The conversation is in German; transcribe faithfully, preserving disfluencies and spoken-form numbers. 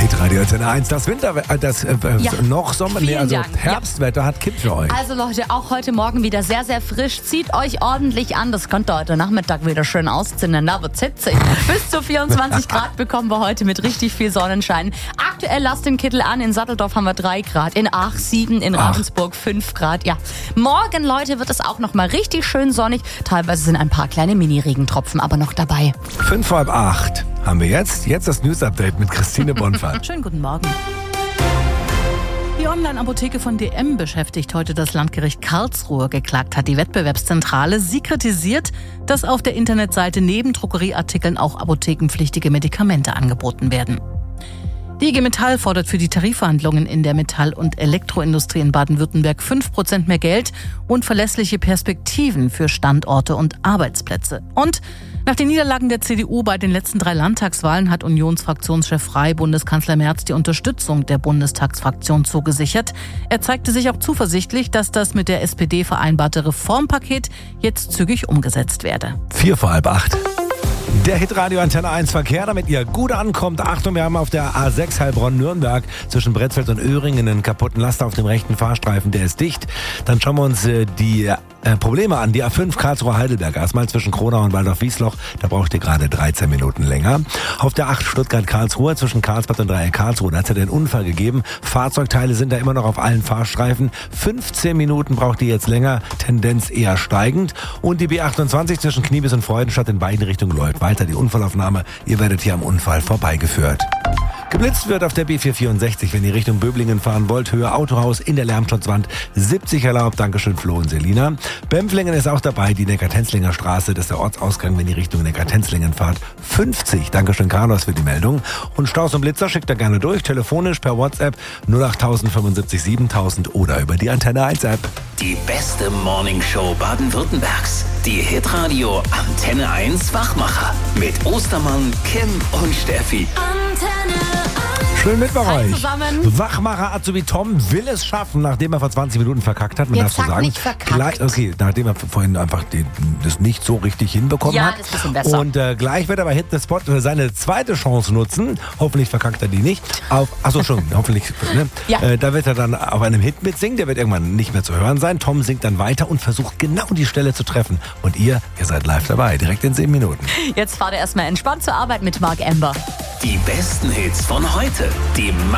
Hitradio Antenne eins, das Winter, äh, das äh, Ja. noch Sommer, nee, Vielen also Dank. Herbstwetter hat Kipp für euch. Also Leute, auch heute Morgen wieder sehr, sehr frisch. Zieht euch ordentlich an. Das könnt ihr heute Nachmittag wieder schön ausziehen. Da wird's hitzig. Bis zu vierundzwanzig Grad bekommen wir heute mit richtig viel Sonnenschein. Aktuell lasst den Kittel an. In Satteldorf haben wir drei Grad. In Aach sieben, in Ach. Ravensburg fünf Grad. Ja, morgen, Leute, wird es auch noch mal richtig schön sonnig. Teilweise sind ein paar kleine Mini-Regentropfen aber noch dabei. Fünf vor halb acht haben wir jetzt. Jetzt das News-Update mit Christine Bonfant. Schönen guten Morgen. Die Online-Apotheke von D M beschäftigt heute das Landgericht Karlsruhe. Geklagt hat die Wettbewerbszentrale. Sie kritisiert, dass auf der Internetseite neben Drogerieartikeln auch apothekenpflichtige Medikamente angeboten werden. Die I G Metall fordert für die Tarifverhandlungen in der Metall- und Elektroindustrie in Baden-Württemberg fünf Prozent mehr Geld und verlässliche Perspektiven für Standorte und Arbeitsplätze. Und nach den Niederlagen der C D U bei den letzten drei Landtagswahlen hat Unionsfraktionschef Frey Bundeskanzler Merz die Unterstützung der Bundestagsfraktion zugesichert. Er zeigte sich auch zuversichtlich, dass das mit der S P D vereinbarte Reformpaket jetzt zügig umgesetzt werde. Vier vor halb acht. Der Hitradio Antenne eins Verkehr, damit ihr gut ankommt. Achtung, wir haben auf der A sechs Heilbronn-Nürnberg zwischen Brettfeld und Öhringen einen kaputten Laster auf dem rechten Fahrstreifen. Der ist dicht. Dann schauen wir uns äh, die äh, Probleme an. Die A fünf Karlsruhe-Heidelberg. Erstmal zwischen Kronau und Waldorf-Wiesloch. Da braucht ihr gerade dreizehn Minuten länger. Auf der acht Stuttgart-Karlsruhe zwischen Karlsbad und Dreieck Karlsruhe. Da hat es ja den Unfall gegeben. Fahrzeugteile sind da immer noch auf allen Fahrstreifen. fünfzehn Minuten braucht ihr jetzt länger. Tendenz eher steigend. Und die B achtundzwanzig zwischen Kniebis und Freudenstadt in beiden Richtungen läuft weiter die Unfallaufnahme. Ihr werdet hier am Unfall vorbeigeführt. Geblitzt wird auf der B vierhundertvierundsechzig, wenn ihr Richtung Böblingen fahren wollt. Höhe Autohaus in der Lärmschutzwand. siebzig erlaubt. Dankeschön, Flo und Selina. Bempflingen ist auch dabei. Die Neckar-Tenzlinger Straße, das ist der Ortsausgang, wenn ihr Richtung Neckar-Tenzlingen fahrt. fünfzig. Dankeschön, Carlos, für die Meldung. Und Staus und Blitzer schickt ihr gerne durch. Telefonisch per WhatsApp null acht null null fünfundsiebzig siebentausend oder über die Antenne eins App. Die beste Morningshow Baden-Württembergs. Die Hitradio Antenne eins Wachmacher. Mit Ostermann, Kim und Steffi. Schönen Mittwoch Hi euch. zusammen. Wachmacher Azubi Tom will es schaffen, nachdem er vor zwanzig Minuten verkackt hat. Man Jetzt darf so sag sagen. nicht verkackt. Gleich, okay, nachdem er vorhin einfach den, das nicht so richtig hinbekommen Ja, hat. das ist ein bisschen besser. Und äh, gleich wird er bei Hit the Spot seine zweite Chance nutzen. Hoffentlich verkackt er die nicht. Auf, achso, schon, hoffentlich. Ne? Ja. Äh, da wird er dann auf einem Hit mitsingen. Der wird irgendwann nicht mehr zu hören sein. Tom singt dann weiter und versucht genau die Stelle zu treffen. Und ihr, ihr seid live dabei, direkt in sieben Minuten. Jetzt fahrt ihr erstmal entspannt zur Arbeit mit Mark Amber. Die besten Hits von heute. Die